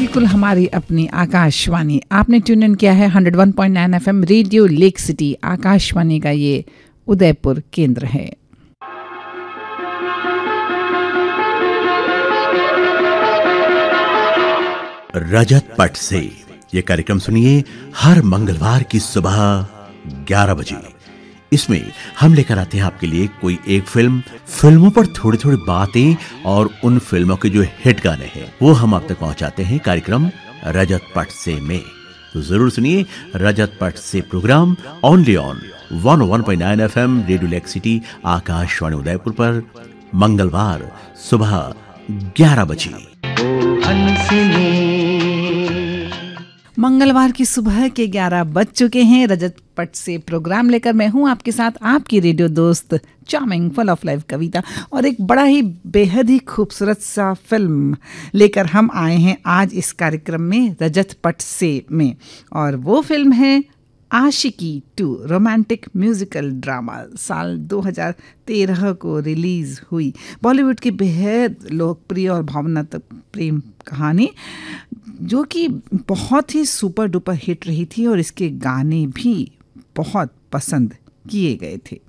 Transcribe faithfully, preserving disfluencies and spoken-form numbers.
बिल्कुल हमारी अपनी आकाशवाणी। आपने ट्यून इन किया है एक सौ एक पॉइंट नौ FM radio lake city. Akashvani का ये उदयपुर केंद्र है। रजत पट से ये कार्यक्रम सुनिए हर मंगलवार की सुबह ग्यारह बजे। इसमें हम लेकर आते हैं आपके लिए कोई एक फिल्म, फिल्मों पर थोड़ी थोड़ी बातें और उन फिल्मों के जो हिट गाने हैं वो हम आप तक पहुंचाते हैं कार्यक्रम रजत पट से में। तो जरूर सुनिए रजत पट से प्रोग्राम ओनली ऑन एक सौ एक पॉइंट नौ FM radio lake city Akashvani Udaipur पर मंगलवार सुबह ग्यारह बजे। मंगलवार की सुबह के ग्यारह बज चुके हैं। रजत पट से प्रोग्राम लेकर मैं हूं आपके साथ, आपकी रेडियो दोस्त चार्मिंग फुल ऑफ लाइफ कविता। और एक बड़ा ही बेहद ही खूबसूरत सा फिल्म लेकर हम आए हैं आज इस कार्यक्रम में रजत पट से में। और वो फिल्म है आशिकी टू, रोमांटिक म्यूजिकल ड्रामा। साल दो हज़ार तेरह को रिलीज़ हुई बॉलीवुड की बेहद लोकप्रिय और भावनात्मक प्रेम कहानी, जो कि बहुत ही सुपर डुपर हिट रही थी और इसके गाने भी बहुत पसंद किए गए थे।